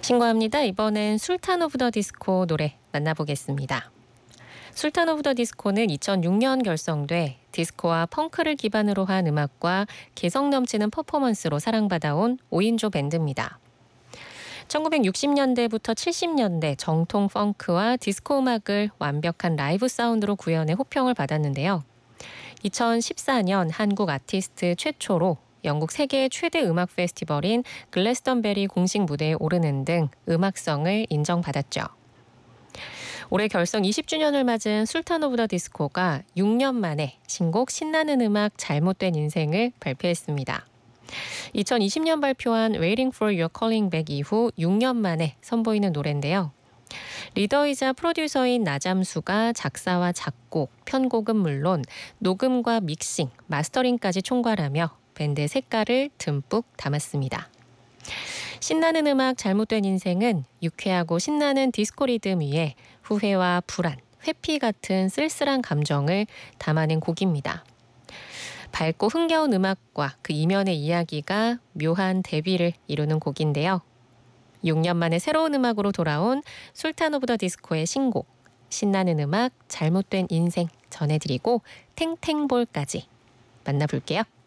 신고합니다. 이번엔 술탄 오브 더 디스코 노래 만나보겠습니다. 술탄 오브 더 디스코는 2006년 결성돼 디스코와 펑크를 기반으로 한 음악과 개성 넘치는 퍼포먼스로 사랑받아온 5인조 밴드입니다. 1960년대부터 70년대 정통 펑크와 디스코 음악을 완벽한 라이브 사운드로 구현해 호평을 받았는데요. 2014년 한국 아티스트 최초로 영국 세계 최대 음악 페스티벌인 글래스턴베리 공식 무대에 오르는 등 음악성을 인정받았죠. 올해 결성 20주년을 맞은 술탄 오브 더 디스코가 6년 만에 신곡 신나는 음악 잘못된 인생을 발표했습니다. 2020년 발표한 Waiting for Your Calling Back 이후 6년 만에 선보이는 노래인데요. 리더이자 프로듀서인 나잠수가 작사와 작곡, 편곡은 물론 녹음과 믹싱, 마스터링까지 총괄하며 밴드의 색깔을 듬뿍 담았습니다. 신나는 음악 잘못된 인생은 유쾌하고 신나는 디스코 리듬 위에 후회와 불안, 회피 같은 쓸쓸한 감정을 담아낸 곡입니다. 밝고 흥겨운 음악과 그 이면의 이야기가 묘한 대비를 이루는 곡인데요. 6년 만에 새로운 음악으로 돌아온 술탄 오브 더 디스코의 신곡 신나는 음악 잘못된 인생 전해드리고 탱탱볼까지 만나볼게요.